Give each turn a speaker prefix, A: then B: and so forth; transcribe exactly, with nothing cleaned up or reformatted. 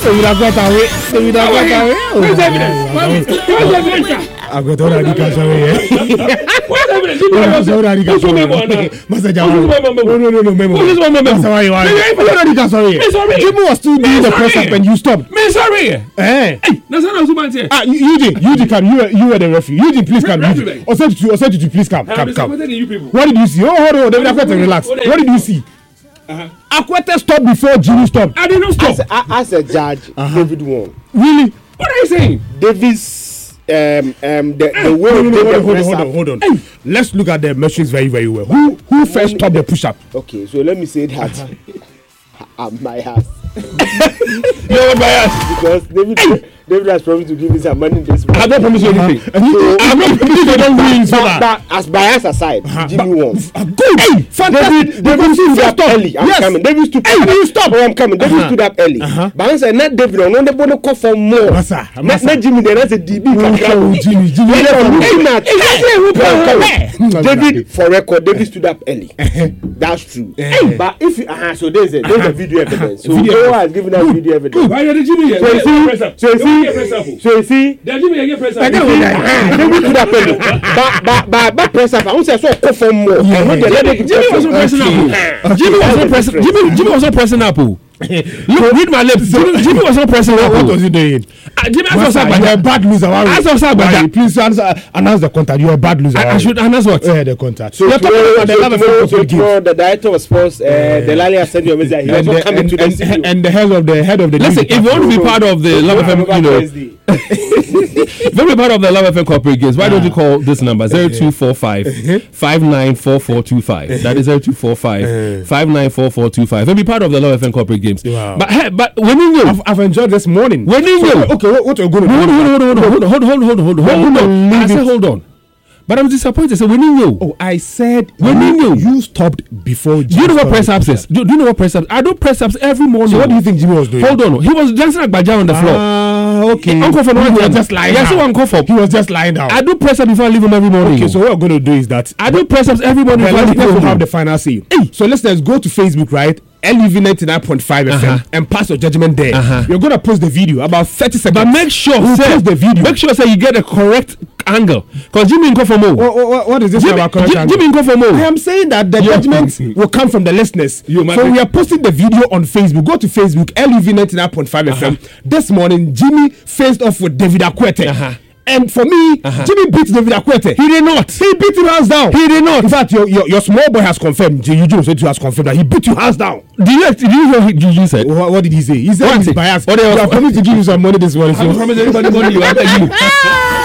A: David Akwete. David Akwete.
B: Where's evidence? Where's evidence?
A: I got all the cash away.
B: Where's evidence?
A: Where's all the cash away? Master Jamal. No, no, no, no, memo.
B: Who's my memo?
A: Sorry, you are. Jimmy was still doing the press up and you stopped.
B: Me sorry.
A: Eh?
B: Hey, that's not what I'm saying.
A: Ah, Eugene, Eugene, come. You were, you were the referee. Eugene, please come. Eugene. Osei, Osei, please come. Come, come. What did you see? Oh, hold on, David Akwete, relax. What did you see? Uh-huh. Akwete stopped before Jimmy stopped.
B: I did not stop.
C: As a, as a judge, uh-huh. David won.
A: Really?
B: What are you saying?
C: Davis. Um, um, the, the way
A: no, no, no,
C: the
A: hold on, hold on, hold on, hold on. Hey. Let's look at the metrics very, very well. Who who first stopped the push-up?
C: Okay, so let me say that I'm biased.
B: You're biased
C: because David, hey. David has promised to give me some money this month.
B: I don't promise you anything.
A: Uh-huh. So, I'm not promising you don't win. So
C: but, but as bias aside, uh-huh. Jimmy won.
A: Uh, good. Hey,
C: fantastic. David, David stood up early. I'm yes. coming. David stood.
A: Hey, you stop.
C: Oh, I'm coming. David uh-huh. stood up early.
A: Uh-huh.
C: But I said, not David. I know the boy call for more.
A: Massa,
C: not, not Jimmy. Then that's a D B.
A: Oh, Jimmy, Jimmy.
C: David, for record, David stood up early. That's true. But if you, uh-huh, so there's a there's a video evidence. So Joe has given us video evidence.
B: Why did Jimmy?
C: So you see, so you see, so you see.
B: Then Jimmy again press up.
C: David stood up early. But but but but press up. I want to say so call for more.
B: Jimmy was not pressing up. Jimmy was not pressing. Jimmy Jimmy was not pressing up. Look, read my lips. Jimmy, Jimmy was not pressing up.
A: What was he doing?
B: Uh, Jimmy,
A: you are a bad loser.
B: Answer,
A: please answer, announce the contact. You are a bad loser.
B: I, I should announce what?
A: Yeah, the contact.
C: So, so tomorrow, so tomorrow, so tomorrow, the director of sports, uh, uh, the Lally has sent you a message. He also coming to the
A: and, and the head of the head of the.
B: Listen, if you want to be part of the Love F M, you know, if you want to be part of the Love F M corporate games, why don't you call this number zero two four five five nine four four two five? That is zero two four five five nine four four two five. And be part of the Love F M corporate games. But hey, but when you
A: I've, I've enjoyed this morning.
B: When you
A: so, okay, what, what are you going to do?
B: Hold on, hold on, hold on, hold on, hold on, hold on, hold on, hold on. I said hold on. But I'm disappointed. So when you know,
A: oh, I said
B: when you know,
A: you stopped before.
B: Do you know what press ups is? Do, do you know what press ups? I do press ups every morning.
A: So what do you think Jimmy was doing?
B: Hold on, he was dancing like Baja on the floor.
A: Ah, uh, okay.
B: Uncle for
A: he was just lying.
B: Yes, Uncle for
A: he was just lying down.
B: I do press ups before I leave him every morning.
A: Okay, so what we're going to do is that
B: I do press ups every morning.
A: Well, let's let's have the final say. Hey. So let's let's go to Facebook, right? L U V ninety-nine point five uh-huh. F M and pass your judgment there. Uh-huh. You're gonna post the video about thirty seconds.
B: But make sure,
A: we'll
B: say,
A: post the video.
B: Make sure, say you get the correct angle. Because Jimmy Nko for more.
A: What, what, what is this
B: Jimmy,
A: about correct
B: Jimmy,
A: angle?
B: Jimmy Nko for more.
A: I am saying that the judgment will come from the listeners. You so we are posting the video on Facebook. Go to Facebook, L U V ninety-nine point five uh-huh. F M. This morning, Jimmy faced off with David Akwete. Uh-huh. And for me, uh-huh. Jimmy beat David Akwete.
B: He did not.
A: He beat him hands down.
B: He did not.
A: In fact, your your, your small boy has confirmed. You just has confirmed that he beat you hands down.
B: Did you, did you hear what Gigi said?
A: What, what did he say? He said he's biased.
B: What
A: you are promised to give you some money this morning.
B: I so. promise everybody money you are.